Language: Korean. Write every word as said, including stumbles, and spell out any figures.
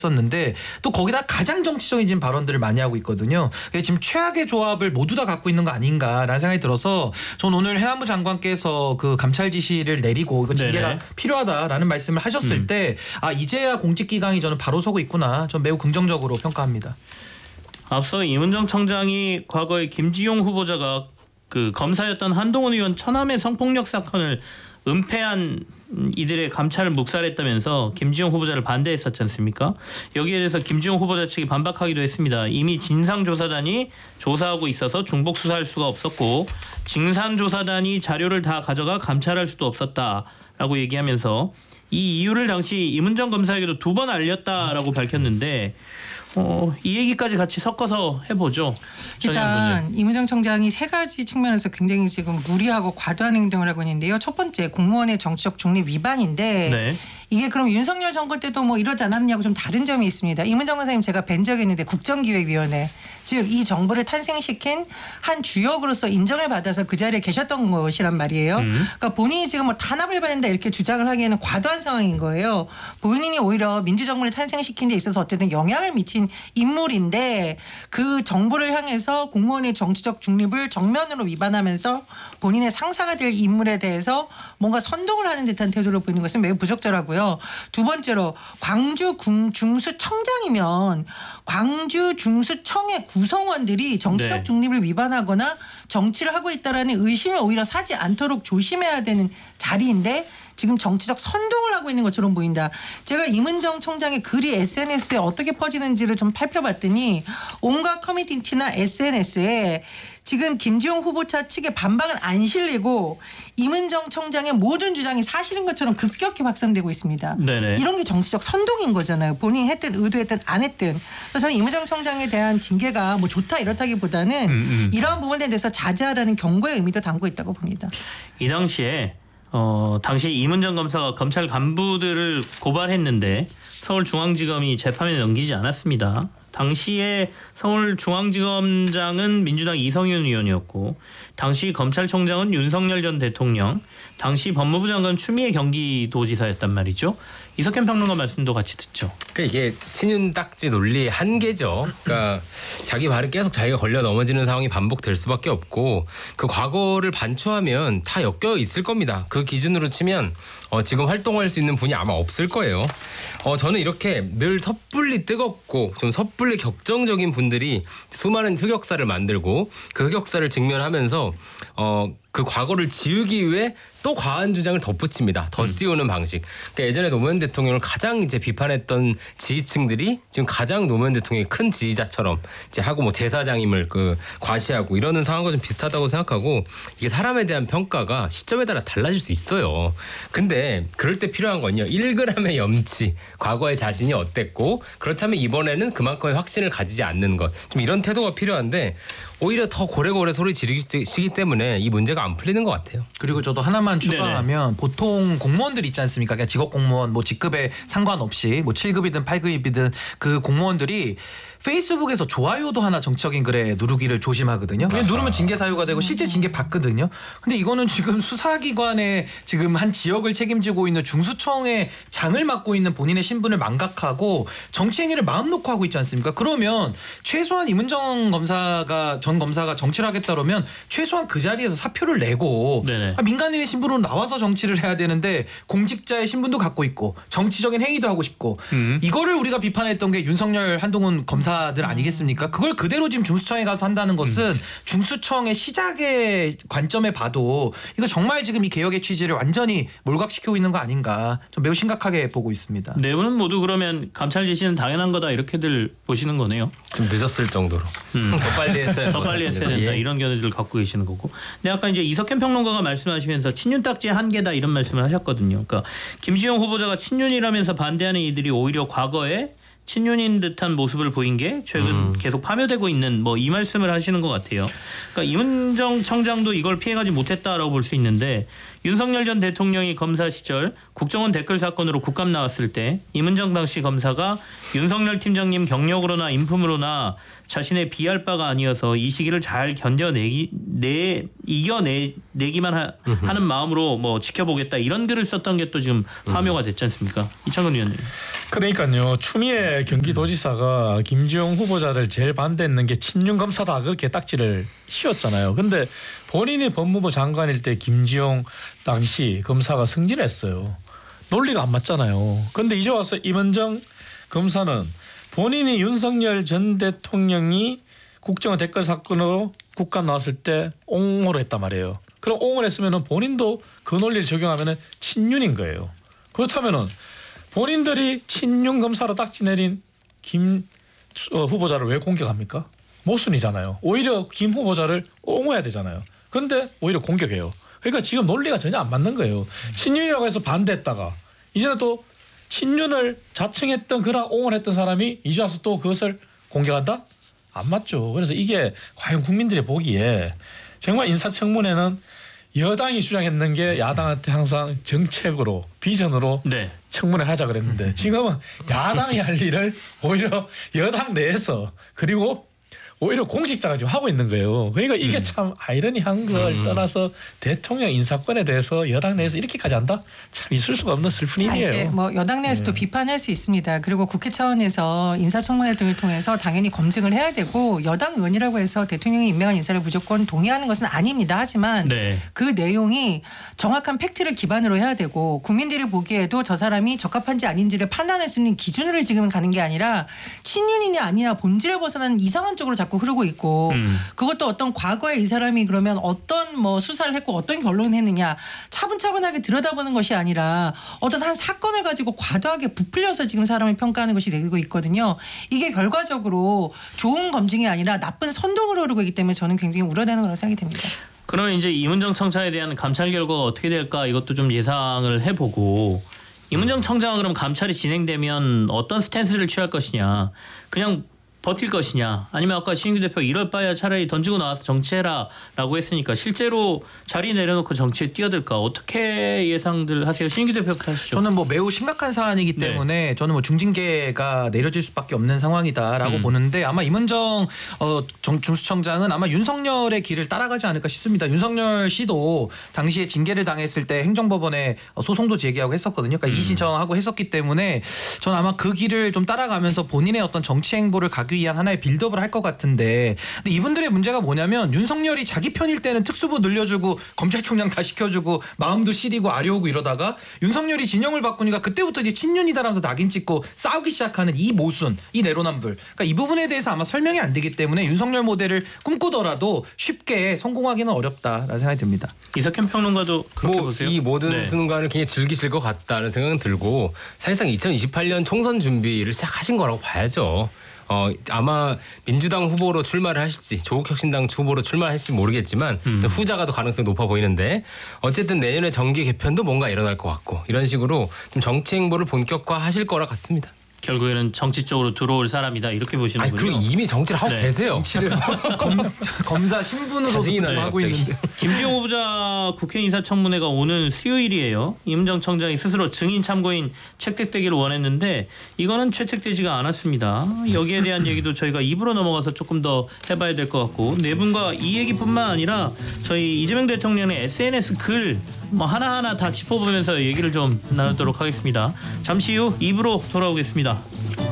었는데 또 거기다 가장 정치적인 지금 발언들을 많이 하고 있거든요. 지금 최악의 조합을 모두 다 갖고 있는 거 아닌가라는 생각이 들어서 전 오늘 해안부 장관께서 그 감찰 지시를 내리고 이거 징계가 네네. 필요하다라는 말씀을 하셨을 음. 때 아 이제야 공직기강이 저는 바로 서고 있구나. 전 매우 긍정적으로 평가합니다. 앞서 이문정 청장이 과거에 김지용 후보자가 그 검사였던 한동훈 의원 천함의 성폭력 사건을 은폐한 이들의 감찰을 묵살했다면서 김지용 후보자를 반대했었지 않습니까? 여기에 대해서 김지용 후보자 측이 반박하기도 했습니다. 이미 진상조사단이 조사하고 있어서 중복 수사할 수가 없었고 진상조사단이 자료를 다 가져가 감찰할 수도 없었다라고 얘기하면서 이 이유를 당시 이문정 검사에게도 두 번 알렸다라고 밝혔는데 어, 이 얘기까지 같이 섞어서 해보죠. 일단 이문정 청장이 세 가지 측면에서 굉장히 지금 무리하고 과도한 행동을 하고 있는데요. 첫 번째 공무원의 정치적 중립 위반인데 네. 이게 그럼 윤석열 정권 때도 뭐 이러지 않았냐고 좀 다른 점이 있습니다. 이문정 선생님 제가 뵌 적이 있는데 국정기획위원회 즉 이 정부를 탄생시킨 한 주역으로서 인정을 받아서 그 자리에 계셨던 것이란 말이에요. 음. 그러니까 본인이 지금 뭐 탄압을 받는다 이렇게 주장을 하기에는 과도한 상황인 거예요. 본인이 오히려 민주정부를 탄생시킨 데 있어서 어쨌든 영향을 미친 인물인데 그 정부를 향해서 공무원의 정치적 중립을 정면으로 위반하면서 본인의 상사가 될 인물에 대해서 뭔가 선동을 하는 듯한 태도를 보이는 것은 매우 부적절하고요. 두 번째로 광주 중수청장이면 광주 중수청의 구성원들이 정치적 네. 중립을 위반하거나 정치를 하고 있다라는 의심을 오히려 사지 않도록 조심해야 되는 자리인데 지금 정치적 선동을 하고 있는 것처럼 보인다. 제가 이문정 청장의 글이 에스엔에스에 어떻게 퍼지는지를 좀 살펴봤더니 온갖 커뮤니티나 에스엔에스에 지금 김지용 후보자 측의 반박은 안 실리고 이문정 청장의 모든 주장이 사실인 것처럼 급격히 확산되고 있습니다. 네네. 이런 게 정치적 선동인 거잖아요. 본인이 했든 의도했든 안 했든. 그래서 저는 이문정 청장에 대한 징계가 뭐 좋다 이렇다기보다는 음, 음. 이러한 부분에 대해서 자제하라는 경고의 의미도 담고 있다고 봅니다. 이 당시에 어, 당시 이문정 검사가 검찰 간부들을 고발했는데 서울중앙지검이 재판에 넘기지 않았습니다. 당시에 서울중앙지검장은 민주당 이성윤 의원이었고 당시 검찰총장은 윤석열 전 대통령, 당시 법무부 장관 추미애 경기도지사였단 말이죠. 이석현 평론가 말씀도 같이 듣죠. 그러니까 이게 친윤 딱지 논리의 한계죠. 그러니까 자기 발에 계속 자기가 걸려 넘어지는 상황이 반복될 수밖에 없고 그 과거를 반추하면 다 엮여 있을 겁니다. 그 기준으로 치면 어, 지금 활동할 수 있는 분이 아마 없을 거예요. 어, 저는 이렇게 늘 섣불리 뜨겁고 좀 섣불리 격정적인 분들이 수많은 흑역사를 만들고 그 흑역사를 직면하면서 어, 그 과거를 지우기 위해 또 과한 주장을 덧붙입니다. 더 씌우는 음. 방식. 그러니까 예전에 노무현 대통령을 가장 이제 비판했던 지지층들이 지금 가장 노무현 대통령의 큰 지지자처럼 이제 하고 뭐 제사장임을 그 과시하고 이러는 상황과 좀 비슷하다고 생각하고 이게 사람에 대한 평가가 시점에 따라 달라질 수 있어요. 근데 그럴 때 필요한 건요. 일 그램의 염치, 과거의 자신이 어땠고 그렇다면 이번에는 그만큼의 확신을 가지지 않는 것. 좀 이런 태도가 필요한데 오히려 더 고래고래 소리 지르시기 때문에 이 문제가 안 풀리는 것 같아요. 그리고 저도 하나만 추가하면 네네. 보통 공무원들 있지 않습니까? 그냥 직업 공무원 뭐 직급에 상관없이 뭐 칠 급이든 팔 급이든 그 공무원들이 페이스북에서 좋아요도 하나 정치적인 글에 누르기를 조심하거든요. 그냥 누르면 징계 사유가 되고 실제 징계 받거든요. 근데 이거는 지금 수사기관의 지금 한 지역을 책임지고 있는 중수청의 장을 맡고 있는 본인의 신분을 망각하고 정치행위를 마음 놓고 하고 있지 않습니까? 그러면 최소한 이문정 검사가 전 검사가 정치를 하겠다 그러면 최소한 그 자리에서 사표를 내고 아, 민간인의 신분으로 나와서 정치를 해야 되는데 공직자의 신분도 갖고 있고 정치적인 행위도 하고 싶고 음. 이거를 우리가 비판했던 게 윤석열 한동훈 검사 들 아니겠습니까? 그걸 그대로 지금 중수청에 가서 한다는 것은 음. 중수청의 시작의 관점에 봐도 이거 정말 지금 이 개혁의 취지를 완전히 몰각시키고 있는 거 아닌가 좀 매우 심각하게 보고 있습니다. 네 분은 모두 그러면 감찰 지시는 당연한 거다 이렇게들 보시는 거네요. 좀 늦었을 정도로. 음. 더 빨리 했어야 더 빨리 했어야 된다. 예. 이런 견해들을 갖고 계시는 거고. 근데 아까 이제 이석현 평론가가 말씀하시면서 친윤 딱지의 한계다 이런 말씀을 하셨거든요. 그러니까 김지용 후보자가 친윤이라면서 반대하는 이들이 오히려 과거에 친윤인 듯한 모습을 보인 게 최근 음. 계속 파묘되고 있는 뭐 이 말씀을 하시는 것 같아요. 그러니까 이문정 청장도 이걸 피해가지 못했다라고 볼 수 있는데 윤석열 전 대통령이 검사 시절 국정원 댓글 사건으로 국감 나왔을 때 임은정 당시 검사가 윤석열 팀장님 경력으로나 인품으로나 자신의 비할 바가 아니어서 이 시기를 잘 견뎌내기 내 이겨내기만 하, 하는 마음으로 뭐 지켜보겠다 이런 글을 썼던 게 또 지금 파묘가 됐지 않습니까? 이창근 의원님. 그러니까요. 추미애 경기도지사가 김주영 후보자를 제일 반대했는 게 친윤 검사다 그렇게 딱지를 씌웠잖아요. 근데 본인이 법무부 장관일 때 김주영 당시 검사가 승진했어요. 논리가 안 맞잖아요. 근데 이제 와서 임은정 검사는 본인이 윤석열 전 대통령이 국정원 댓글 사건으로 국감 나왔을 때 옹호를 했단 말이에요. 그럼 옹호를 했으면 본인도 그 논리를 적용하면 친윤인 거예요. 그렇다면 본인들이 친윤 검사로 딱지 내린 김 후보자를 왜 공격합니까? 모순이잖아요. 오히려 김 후보자를 옹호해야 되잖아요. 그런데 오히려 공격해요. 그러니까 지금 논리가 전혀 안 맞는 거예요. 친윤이라고 해서 반대했다가 이제는 또 친윤을 자청했던 그런 옹호를 했던 사람이 이제 와서 또 그것을 공격한다? 안 맞죠. 그래서 이게 과연 국민들이 보기에 정말 인사청문회는 여당이 주장했는 게 야당한테 항상 정책으로 비전으로 네. 청문회 하자 그랬는데 지금은 야당이 할 일을 오히려 여당 내에서 그리고 오히려 공직자가 지금 하고 있는 거예요. 그러니까 이게 음. 참 아이러니한 걸 음. 떠나서 대통령 인사권에 대해서 여당 내에서 이렇게까지 한다? 참 있을 수가 없는 슬픈 일이에요. 이제 뭐 여당 내에서도 네. 비판할 수 있습니다. 그리고 국회 차원에서 인사청문회 등을 통해서 당연히 검증을 해야 되고 여당 의원이라고 해서 대통령이 임명한 인사를 무조건 동의하는 것은 아닙니다. 하지만 네. 그 내용이 정확한 팩트를 기반으로 해야 되고 국민들이 보기에도 저 사람이 적합한지 아닌지를 판단할 수 있는 기준으로 지금 가는 게 아니라 친윤이냐 아니냐 본질을 벗어나는 이상한 쪽으로 자꾸 흐르고 있고 음. 그것도 어떤 과거에 이 사람이 그러면 어떤 뭐 수사를 했고 어떤 결론을 했느냐 차분차분하게 들여다보는 것이 아니라 어떤 한 사건을 가지고 과도하게 부풀려서 지금 사람을 평가하는 것이 되고 있거든요. 이게 결과적으로 좋은 검증이 아니라 나쁜 선동으로 흐르고 있기 때문에 저는 굉장히 우려되는 거라고 생각이 됩니다. 그러면 이제 임은정 청사에 대한 감찰 결과가 어떻게 될까 이것도 좀 예상을 해보고 임은정 청장은 그럼 감찰이 진행되면 어떤 스탠스를 취할 것이냐 그냥 버틸 것이냐 아니면 아까 신규 대표 이럴 바야 차라리 던지고 나와서 정치해라라고 했으니까 실제로 자리 내려놓고 정치에 뛰어들까 어떻게 예상들 하세요? 신규 대표 하시죠. 저는 뭐 매우 심각한 사안이기 때문에 네. 저는 뭐 중징계가 내려질 수밖에 없는 상황이다라고 음. 보는데 아마 임은정 어, 정, 중수청장은 아마 윤석열의 길을 따라가지 않을까 싶습니다. 윤석열 씨도 당시에 징계를 당했을 때 행정법원에 소송도 제기하고 했었거든요. 그러니까 음. 이의 신청하고 했었기 때문에 저는 아마 그 길을 좀 따라가면서 본인의 어떤 정치 행보를 가기 위한 하나의 빌드업을 할 것 같은데 근데 이분들의 문제가 뭐냐면 윤석열이 자기 편일 때는 특수부 늘려주고 검찰총장 다 시켜주고 마음도 시리고 아려오고 이러다가 윤석열이 진영을 바꾸니까 그때부터 이제 친윤이다라면서 낙인 찍고 싸우기 시작하는 이 모순, 이 내로남불. 그러니까 이 부분에 대해서 아마 설명이 안 되기 때문에 윤석열 모델을 꿈꾸더라도 쉽게 성공하기는 어렵다라는 생각이 듭니다. 이석현 평론가도 그렇게 뭐 보세요? 이 모든 네. 순간을 굉장히 즐기실 것 같다는 생각은 들고 사실상 이천이십팔 년 총선 준비를 시작하신 거라고 봐야죠. 어, 아마 민주당 후보로 출마를 하실지 조국혁신당 후보로 출마를 하실지 모르겠지만 음. 후자가 더 가능성이 높아 보이는데 어쨌든 내년에 정기 개편도 뭔가 일어날 것 같고 이런 식으로 좀 정치 행보를 본격화하실 거라 같습니다. 결국에는 정치 쪽으로 들어올 사람이다 이렇게 보시는군요. 아니, 그리고 이미 정치를 하고 네. 계세요. 정치를 검, 검사 신분으로 네, 하고 있는데. 김주영 후보자 국회 인사청문회가 오는 수요일이에요. 임은정 청장이 스스로 증인 참고인 채택되기를 원했는데 이거는 채택되지가 않았습니다. 여기에 대한 얘기도 저희가 입으로 넘어가서 조금 더 해봐야 될 것 같고 네 분과 이 얘기뿐만 아니라 저희 이재명 대통령의 에스엔에스 글 뭐 하나하나 다 짚어보면서 얘기를 좀 나누도록 하겠습니다. 잠시 후 입으로 돌아오겠습니다.